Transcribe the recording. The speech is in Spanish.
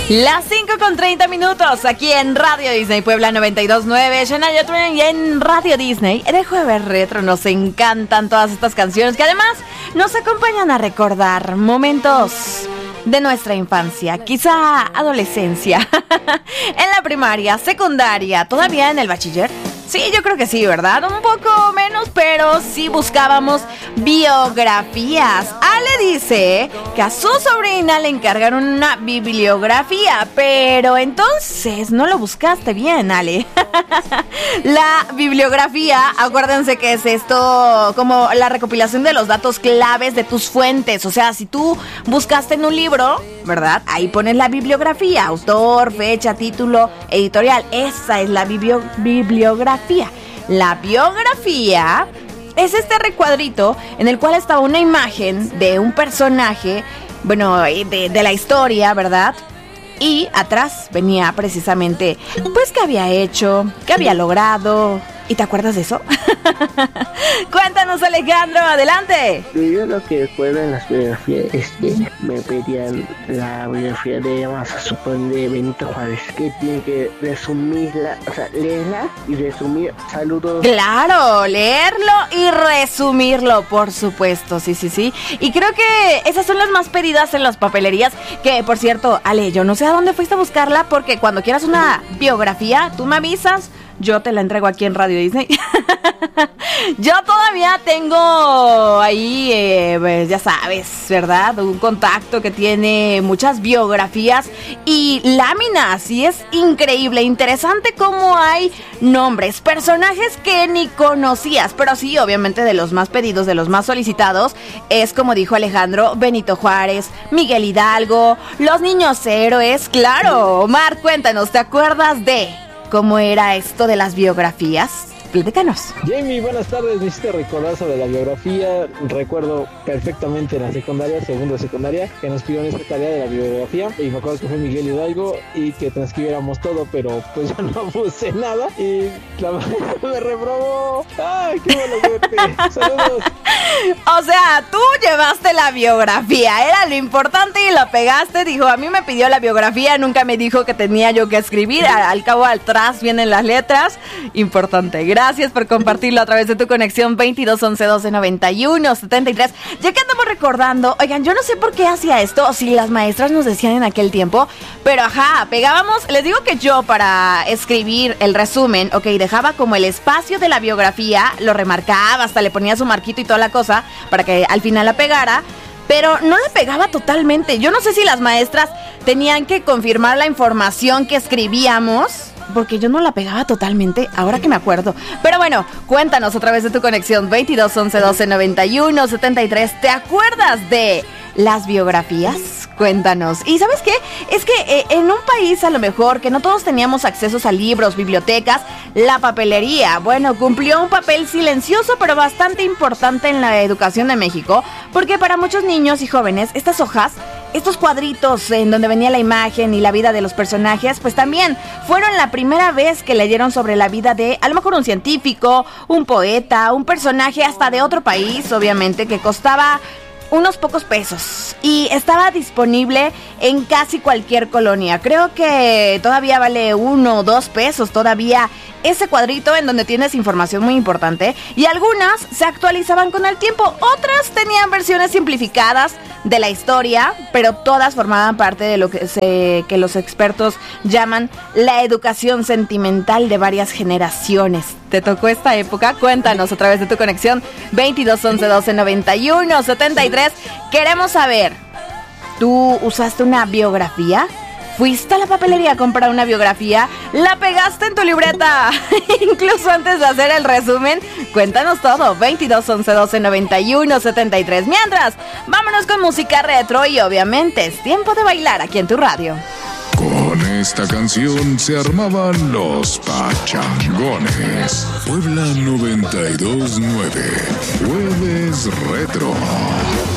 Las 5:30 aquí en Radio Disney Puebla 92.9, Shania Twain, y en Radio Disney de Jueves Retro nos encantan todas estas canciones que además nos acompañan a recordar momentos de nuestra infancia, quizá adolescencia, en la primaria, secundaria, todavía en el bachiller. Sí, yo creo que sí, ¿verdad? Un poco menos, pero sí buscábamos biografías. Ale dice que a su sobrina le encargaron una bibliografía, pero entonces no lo buscaste bien, Ale. La bibliografía, acuérdense que es esto como la recopilación de los datos claves de tus fuentes. O sea, si tú buscaste en un libro, ¿verdad? Ahí pones la bibliografía, autor, fecha, título, editorial. Esa es la bibliografía. La biografía es este recuadrito en el cual estaba una imagen de un personaje, bueno, de la historia, ¿verdad? Y atrás venía precisamente, pues, qué había hecho, qué había logrado. ¿Y te acuerdas de eso? Cuéntanos, Alejandro, adelante. Yo lo que recuerdo en las biografías es que me pedían la biografía de, vamos a suponer, de Benito Juárez, que tiene que resumirla, o sea, leerla y resumir. Saludos. Claro, leerlo y resumirlo, por supuesto, sí. Y creo que esas son las más pedidas en las papelerías, que, por cierto, Ale, yo no sé a dónde fuiste a buscarla, porque cuando quieras una biografía, tú me avisas. Yo te la entrego aquí en Radio Disney. Yo todavía tengo ahí, pues ya sabes, ¿verdad? Un contacto que tiene muchas biografías y láminas. Y es increíble, interesante cómo hay nombres, personajes que ni conocías. Pero sí, obviamente de los más pedidos, de los más solicitados, es como dijo Alejandro, Benito Juárez, Miguel Hidalgo, los niños héroes. Claro, Omar, cuéntanos, ¿te acuerdas de cómo era esto de las biografías? Platícanos. Jamie, buenas tardes. Me hiciste recordar sobre la biografía. Recuerdo perfectamente en la secundaria, segundo de secundaria, que nos pidieron esta tarea de la biografía. Y me acuerdo que fue Miguel Hidalgo y que transcribiéramos todo, pero pues yo no puse nada. Y la maestra me reprobó. ¡Ay, qué mala suerte! ¡Saludos! O sea, tú llevaste la biografía, era lo importante y la pegaste. Dijo, a mí me pidió la biografía, nunca me dijo que tenía yo que escribir. Al cabo, atrás vienen las letras. Importante. Gracias por compartirlo a través de tu conexión 22 11 12 91 73. Ya que andamos recordando, oigan, yo no sé por qué hacía esto, o si las maestras nos decían en aquel tiempo, pero ajá, pegábamos, les digo que yo para escribir el resumen, ok, dejaba como el espacio de la biografía, lo remarcaba, hasta le ponía su marquito y toda la cosa, para que al final la pegara, pero no la pegaba totalmente. Yo no sé si las maestras tenían que confirmar la información que escribíamos, porque yo no la pegaba totalmente, ahora que me acuerdo. Pero bueno, cuéntanos a través de tu conexión 22 11 12 91 73. ¿Te acuerdas de las biografías? Cuéntanos. ¿Y sabes qué? Es que en un país a lo mejor que no todos teníamos accesos a libros, bibliotecas, la papelería, bueno, cumplió un papel silencioso pero bastante importante en la educación de México, porque para muchos niños y jóvenes estas hojas, estos cuadritos en donde venía la imagen y la vida de los personajes, pues también fueron la primera vez que leyeron sobre la vida de, a lo mejor, un científico, un poeta, un personaje hasta de otro país, obviamente, que costaba unos pocos pesos y estaba disponible en casi cualquier colonia. Creo que todavía vale 1 o 2 pesos todavía ese cuadrito en donde tienes información muy importante, y algunas se actualizaban con el tiempo, otras tenían versiones simplificadas de la historia, pero todas formaban parte de lo que los expertos llaman la educación sentimental de varias generaciones. ¿Te tocó esta época? Cuéntanos a través de tu conexión 22 11 12 91 73. Queremos saber, ¿tú usaste una biografía? ¿Fuiste a la papelería a comprar una biografía? ¿La pegaste en tu libreta? Incluso antes de hacer el resumen. Cuéntanos todo. 22 11 12 91 73. Mientras, vámonos con música retro y obviamente es tiempo de bailar aquí en tu radio. Con esta canción se armaban los pachangones. Puebla 92.9. Jueves Retro.